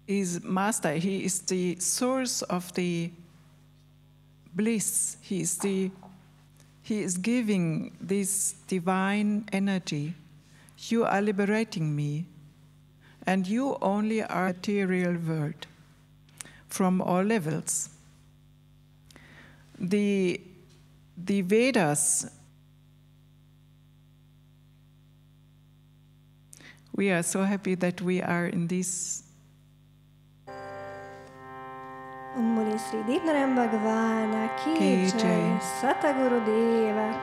is master. He is the source of the bliss. He is giving this divine energy. You are liberating me, and you only are material world from all levels. The Vedas, we are so happy that we are in this. Om Bole Sri Deepnarayana Bhagavana Ki Jai, Sataguru Deva